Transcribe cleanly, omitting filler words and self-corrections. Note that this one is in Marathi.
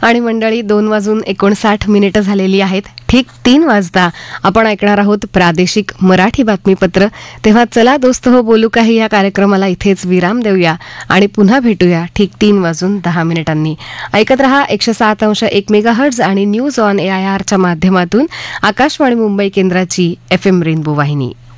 आणि मंडळी 2:59 झालेली आहेत. ठीक 3 वाजता आपण ऐकणार आहोत प्रादेशिक मराठी बातमीपत्र. तेव्हा चला दोस्त हो बोलू काही या कार्यक्रमाला इथेच विराम देऊया आणि पुन्हा भेटूया ठीक 3:10. ऐकत रहा 107.1 मेगाहर्ट्झ आणि न्यूज ऑन AIRच्या माध्यमातून आकाशवाणी मुंबई केंद्राची FM रेनबो वाहिनी.